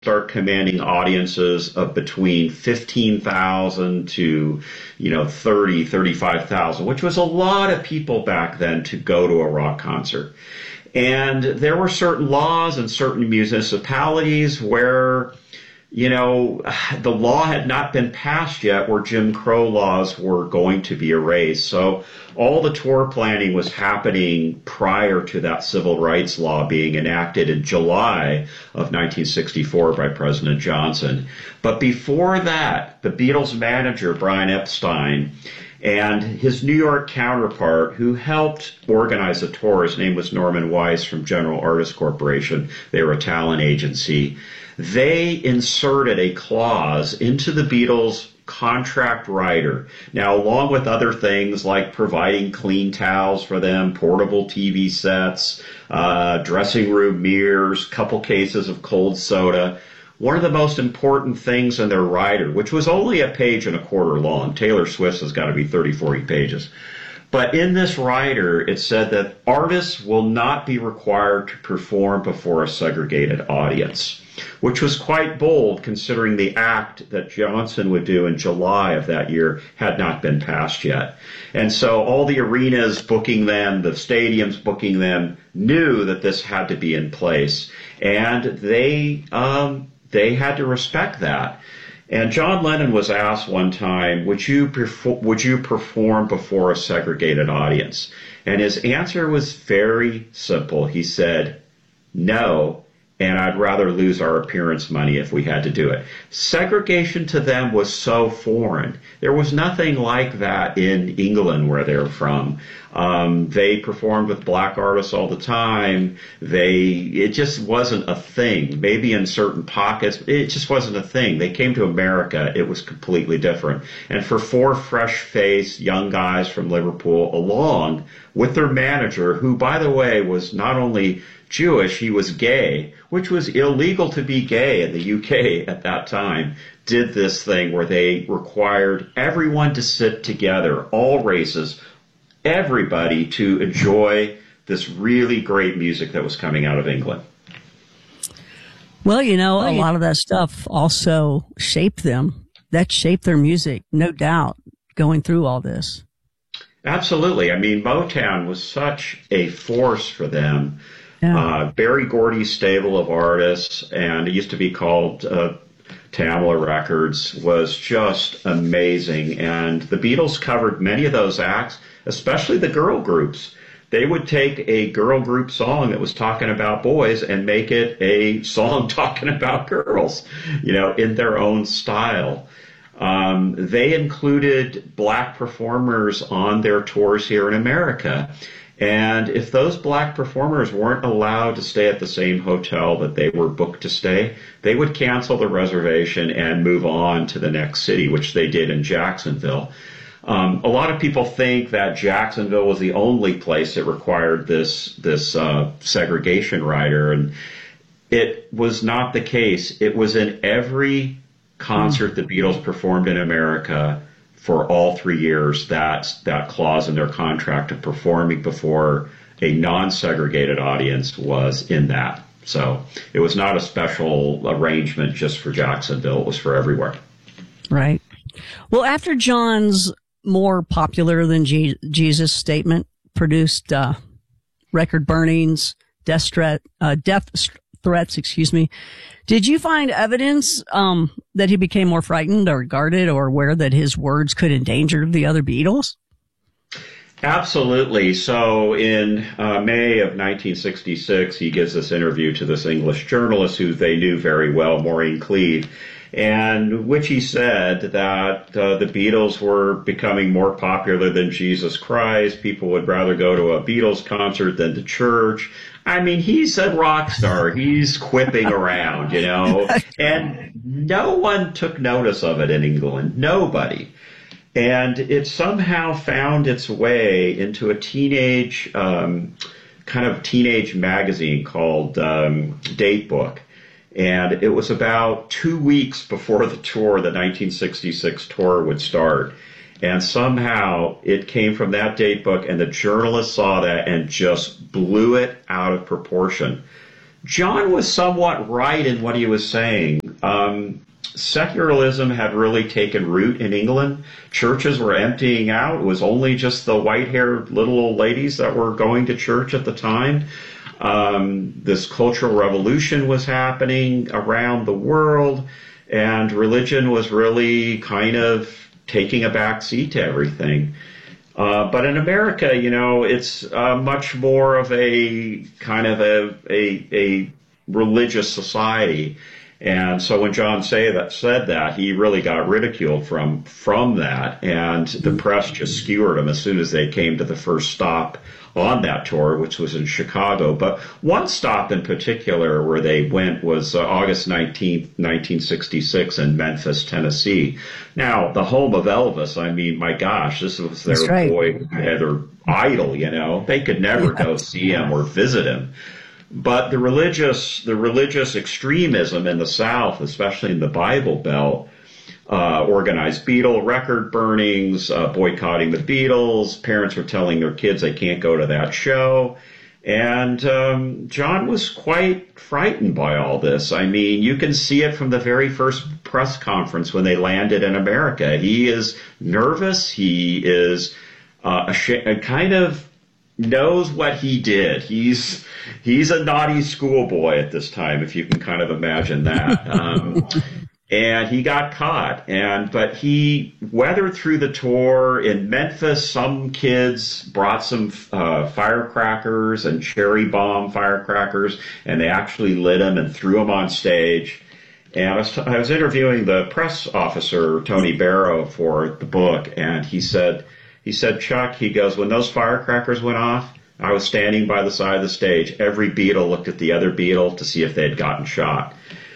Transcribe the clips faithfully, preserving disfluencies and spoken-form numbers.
start commanding audiences of between fifteen thousand to, you know, thirty, thirty-five thousand, which was a lot of people back then to go to a rock concert. And there were certain laws in certain municipalities where, you know, the law had not been passed yet where Jim Crow laws were going to be erased. So all the tour planning was happening prior to that civil rights law being enacted in July of nineteen sixty-four by President Johnson. But before that, the Beatles manager, Brian Epstein, and his New York counterpart, who helped organize the tour, his name was Norman Weiss from General Artists Corporation. They were a talent agency. They inserted a clause into the Beatles' contract rider. Now, along with other things like providing clean towels for them, portable T V sets, uh, dressing room mirrors, couple cases of cold soda, one of the most important things in their rider, which was only a page and a quarter long. Taylor Swift's has got to be thirty, forty pages. But in this rider, it said that artists will not be required to perform before a segregated audience, which was quite bold considering the act that Johnson would do in July of that year had not been passed yet. And so all the arenas booking them, the stadiums booking them, knew that this had to be in place. And they, um, they had to respect that. And John Lennon was asked one time, would you, perfor- would you perform before a segregated audience? And his answer was very simple. He said, no, and I'd rather lose our appearance money if we had to do it. Segregation to them was so foreign. There was nothing like that in England where they're from. Um, they performed with black artists all the time. They, it just wasn't a thing. Maybe in certain pockets, it just wasn't a thing. They came to America, it was completely different. And for four fresh-faced young guys from Liverpool, along with their manager, who, by the way, was not only Jewish, he was gay, which was illegal to be gay in the U K at that time, did this thing where they required everyone to sit together, all races, everybody, to enjoy this really great music that was coming out of England. Well, you know, a lot of that stuff also shaped them. That shaped their music, no doubt, going through all this. Absolutely. I mean, Motown was such a force for them. Yeah. Uh, Berry Gordy's stable of artists, and it used to be called uh, Tamla Records, was just amazing. And the Beatles covered many of those acts, especially the girl groups. They would take a girl group song that was talking about boys and make it a song talking about girls, you know, in their own style. Um, they included black performers on their tours here in America. And if those black performers weren't allowed to stay at the same hotel that they were booked to stay, they would cancel the reservation and move on to the next city, which they did in Jacksonville. Um, a lot of people think that Jacksonville was the only place that required this this uh, segregation rider, and it was not the case. It was in every concert the Beatles performed in America for all three years, that that clause in their contract of performing before a non-segregated audience was in that. So it was not a special arrangement just for Jacksonville. It was for everywhere. Right. Well, after John's more popular than Je- Jesus statement produced uh, record burnings, death, threat, uh, death threats, excuse me, did you find evidence um, that he became more frightened or guarded or aware that his words could endanger the other Beatles? Absolutely. So in uh, May of nineteen sixty-six, he gives this interview to this English journalist who they knew very well, Maureen Cleave, and which he said that uh, the Beatles were becoming more popular than Jesus Christ. People would rather go to a Beatles concert than to church. I mean, he's a rock star. He's quipping around, you know, and no one took notice of it in England. Nobody. And it somehow found its way into a teenage, um, kind of teenage magazine called um, Date Book. And it was about two weeks before the tour, the nineteen sixty-six tour would start. And somehow it came from that date book, and the journalist saw that and just blew it out of proportion. John was somewhat right in what he was saying. Um, secularism had really taken root in England. Churches were emptying out. It was only just the white-haired little old ladies that were going to church at the time. Um, this cultural revolution was happening around the world, and religion was really kind of taking a back seat to everything. Uh, but in America, you know, it's uh, much more of a kind of a, a, a religious society. And so when John say that, said that, he really got ridiculed from from that. And the press just skewered him as soon as they came to the first stop on that tour, which was in Chicago. But one stop in particular where they went was uh, August nineteenth, nineteen sixty-six in Memphis, Tennessee. Now, the home of Elvis, I mean, my gosh, this was their right. boy, their idol, you know. They could never yeah. go see him or visit him. But the religious, the religious extremism in the South, especially in the Bible Belt, uh, organized Beatle record burnings, uh, boycotting the Beatles. Parents were telling their kids they can't go to that show. And um, John was quite frightened by all this. I mean, you can see it from the very first press conference when they landed in America. He is nervous. He is uh, ashamed, a kind of knows what he did. He's he's a naughty schoolboy at this time, if you can kind of imagine that. Um, and he got caught. And but he weathered through the tour. In Memphis, some kids brought some uh, firecrackers and cherry bomb firecrackers, and they actually lit them and threw them on stage. And I was, t- I was interviewing the press officer, Tony Barrow, for the book, and he said, He said, Chuck, he goes, when those firecrackers went off, I was standing by the side of the stage. Every Beatle looked at the other Beatle to see if they had gotten shot.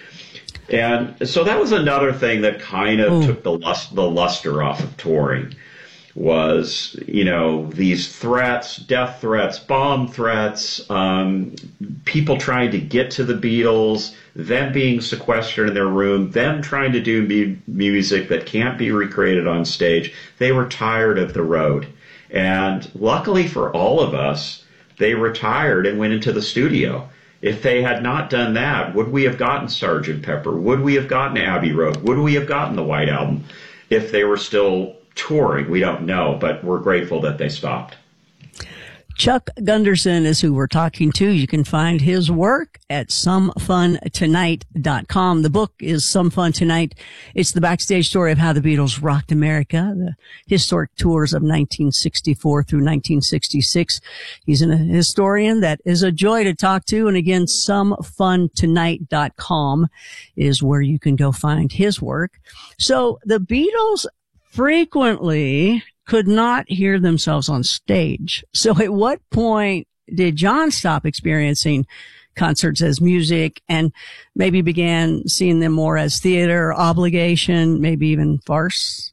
And so that was another thing that kind of mm. took the lust, the luster off of touring, was, you know, these threats, death threats, bomb threats, um, people trying to get to the Beatles, them being sequestered in their room, them trying to do mu- music that can't be recreated on stage. They were tired of the road. And luckily for all of us, they retired and went into the studio. If they had not done that, would we have gotten Sergeant Pepper? Would we have gotten Abbey Road? Would we have gotten the White Album if they were still touring? We don't know, but we're grateful that they stopped. Chuck Gunderson is who we're talking to. You can find his work at some fun tonight dot com. The book is Some Fun Tonight. It's the backstage story of how the Beatles rocked America, the historic tours of nineteen sixty-four through nineteen sixty-six. He's a historian that is a joy to talk to. And again, some fun tonight dot com is where you can go find his work. So the Beatles frequently could not hear themselves on stage. So at what point did John stop experiencing concerts as music and maybe began seeing them more as theater, obligation, maybe even farce?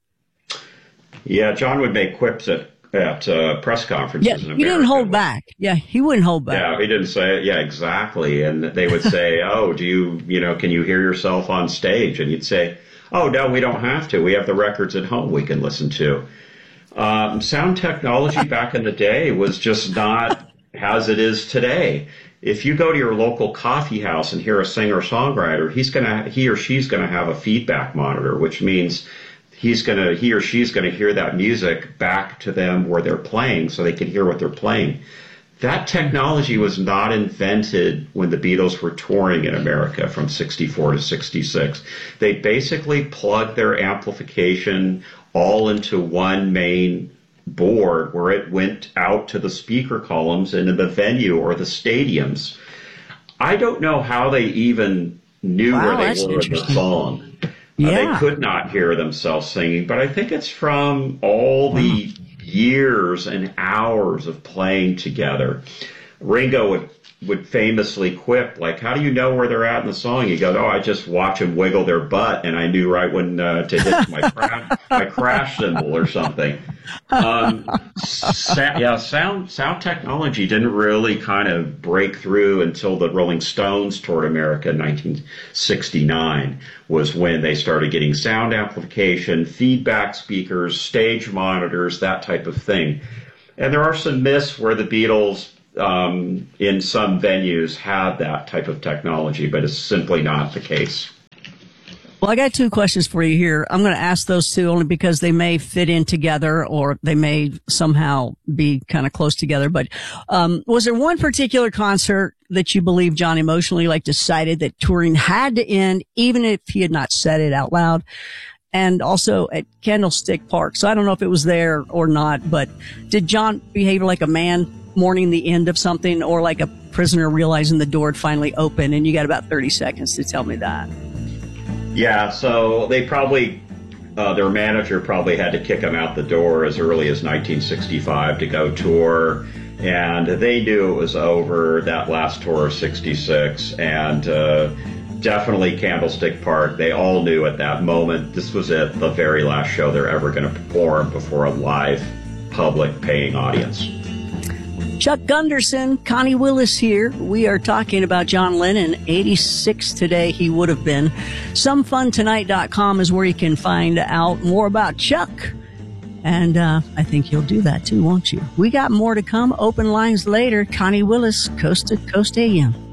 Yeah, John would make quips at, at uh, press conferences yeah, in America. He didn't hold back. Yeah, he wouldn't hold back. Yeah, he didn't say it. Yeah, exactly. And they would say, oh, do you, you know, can you hear yourself on stage? And you'd say, oh, no, we don't have to. We have the records at home we can listen to. Um, sound technology back in the day was just not as it is today. If you go to your local coffee house and hear a singer-songwriter, he's gonna, he or she's gonna have a feedback monitor, which means he's gonna, he or she's gonna hear that music back to them where they're playing, so they can hear what they're playing. That technology was not invented when the Beatles were touring in America from sixty-four to sixty-six. They basically plugged their amplification all into one main board where it went out to the speaker columns into the venue or the stadiums. I don't know how they even knew wow, where they were in the song. Yeah. Uh, they could not hear themselves singing, but I think it's from all the years and hours of playing together. Ringo would would famously quip, like, how do you know where they're at in the song? He goes, oh, I just watch them wiggle their butt, and I knew right when uh, to hit my crash, my crash cymbal or something. Um, sa- yeah, sound sound technology didn't really kind of break through until the Rolling Stones toured America in nineteen sixty-nine, was when they started getting sound amplification, feedback speakers, stage monitors, that type of thing. And there are some myths where the Beatles um, in some venues have that type of technology, but it's simply not the case. Well, I got two questions for you here. I'm going to ask those two only because they may fit in together or they may somehow be kind of close together. But um, was there one particular concert that you believe John emotionally like decided that touring had to end, even if he had not said it out loud? And also at Candlestick Park. So I don't know if it was there or not, but did John behave like a man mourning the end of something, or like a prisoner realizing the door had finally opened? And you got about thirty seconds to tell me that. Yeah, so they probably, uh, their manager probably had to kick him out the door as early as nineteen sixty-five to go tour. And they knew it was over, that last tour of sixty-six. And uh, definitely Candlestick Park, they all knew at that moment this was it, the very last show they're ever going to perform before a live, public, paying audience. Chuck Gunderson, Connie Willis here. We are talking about John Lennon. eighty-six today he would have been. some fun tonight dot com is where you can find out more about Chuck. And uh, I think you'll do that too, won't you? We got more to come. Open lines later. Connie Willis, Coast to Coast A M.